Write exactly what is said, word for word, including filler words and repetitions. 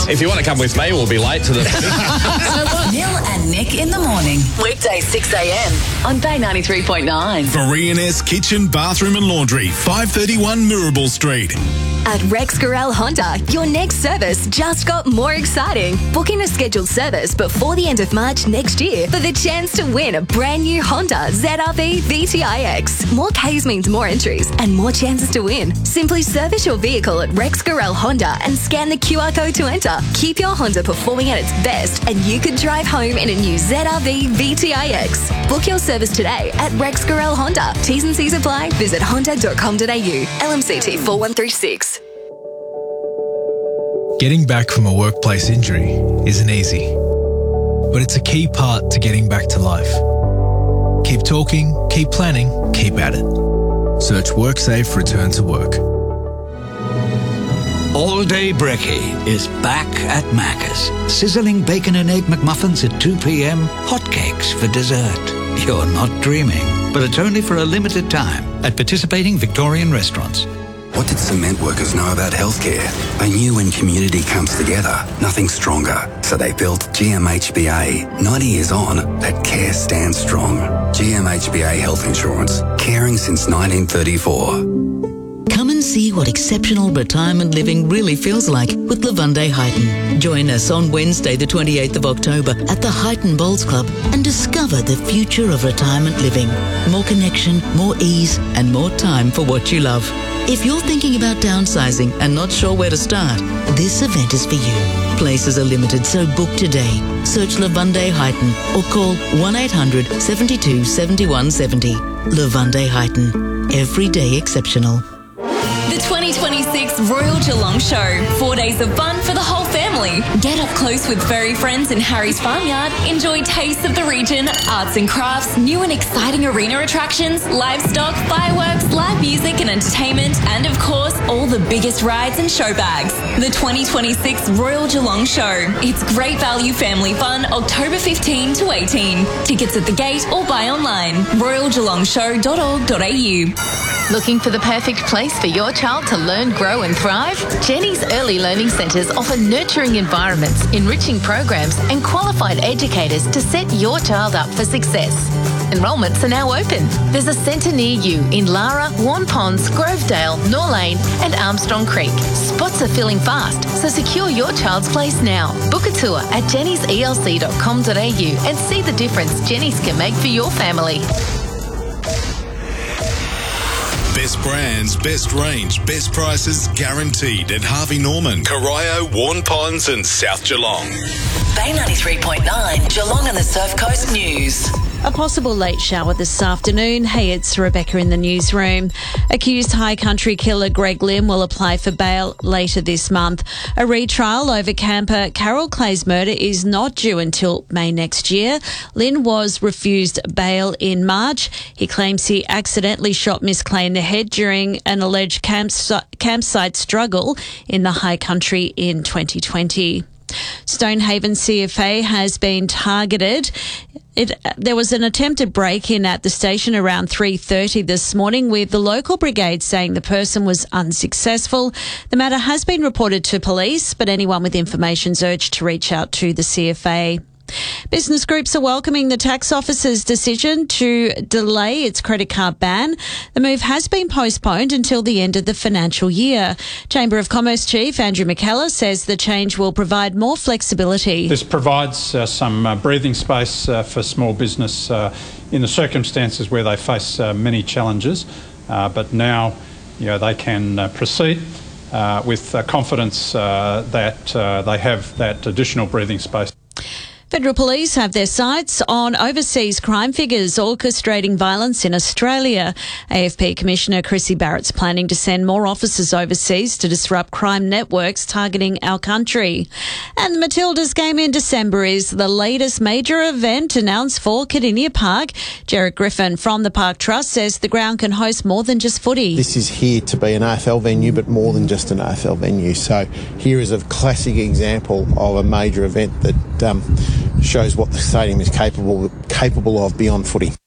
Yes. If you want to come with me, we'll be late to the... Neil and Nick in the morning. Weekday six a.m. on Bay ninety-three point nine. Varianess Kitchen, Bathroom and Laundry, five thirty-one Mirabel Street. At Rex Gorel Honda, your next service just got more exciting. Book in a scheduled service before the end of March next year for the chance to win a brand new Honda Z R V V T I X. More Ks means more entries and more chances to win. Simply service your vehicle at Rex Gorel Honda and scan the Q R code to enter. Keep your Honda performing at its best and you could drive home in a new Z R V V T I X. Book your service today at Rex Gorel Honda. T's and C's apply. Visit honda dot com dot a u. L M C T four one three six. Getting back from a workplace injury isn't easy, but it's a key part to getting back to life. Keep talking, keep planning, keep at it. Search WorkSafe Return to Work. All Day Brekkie is back at Macca's. Sizzling bacon and egg McMuffins at two p.m, hotcakes for dessert. You're not dreaming, but it's only for a limited time at participating Victorian restaurants. What did cement workers know about healthcare? They knew when community comes together, nothing's stronger. So they built G M H B A. ninety years on, that care stands strong. G M H B A Health Insurance. Caring since nineteen thirty-four. Come and see what exceptional retirement living really feels like with Lavunde Heighton. Join us on Wednesday the twenty-eighth of October at the Heighton Bowls Club and discover the future of retirement living. More connection, more ease and more time for what you love. If you're thinking about downsizing and not sure where to start, this event is for you. Places are limited, so book today. Search Lavunde Heighton or call one eight hundred seven two seven one seven zero. Lavunde Heighton. Every day exceptional. The twenty twenty-six Royal Geelong Show. Four days of fun for the whole family. Get up close with furry friends in Harry's Farmyard. Enjoy tastes of the region, arts and crafts, new and exciting arena attractions, livestock, fireworks, live music and entertainment, and of course, all the biggest rides and show bags. The twenty twenty-six Royal Geelong Show. It's great value family fun, October fifteenth to eighteenth. Tickets at the gate or buy online. royal geelong show dot org dot a u. Looking for the perfect place for your child to learn, grow and thrive? Jenny's Early Learning Centres offer nurturing environments, enriching programs and qualified educators to set your child up for success. Enrolments are now open. There's a centre near you in Lara, Warn Ponds, Grovedale, Norlane and Armstrong Creek. Spots are filling fast, so secure your child's place now. Book a tour at jennys e l c dot com dot a u and see the difference Jenny's can make for your family. Best brands, best range, best prices guaranteed at Harvey Norman, Corio, Warn Ponds and South Geelong. Bay ninety-three point nine, Geelong and the Surf Coast News. A possible late shower this afternoon. Hey, it's Rebecca in the newsroom. Accused High Country killer Greg Lim will apply for bail later this month. A retrial over camper Carol Clay's murder is not due until May next year. Lynn was refused bail in March. He claims he accidentally shot Miss Clay in the head during an alleged campsite, campsite struggle in the High Country in twenty twenty. Stonehaven C F A has been targeted. It, there was an attempted break-in at the station around three thirty this morning, with the local brigade saying the person was unsuccessful. The matter has been reported to police, but anyone with information is urged to reach out to the C F A. Business groups are welcoming the tax office's decision to delay its credit card ban. The move has been postponed until the end of the financial year. Chamber of Commerce Chief Andrew McKellar says the change will provide more flexibility. This provides uh, some uh, breathing space uh, for small business uh, in the circumstances where they face uh, many challenges, uh, but now you know, they can uh, proceed uh, with uh, confidence uh, that uh, they have that additional breathing space. Federal Police have their sights on overseas crime figures orchestrating violence in Australia. A F P Commissioner Chrissy Barrett's planning to send more officers overseas to disrupt crime networks targeting our country. And the Matildas game in December is the latest major event announced for Cardinia Park. Jarrett Griffin from the Park Trust says the ground can host more than just footy. This is here to be an A F L venue, but more than just an A F L venue. So here is a classic example of a major event that um, shows what the stadium is capable capable of beyond footy.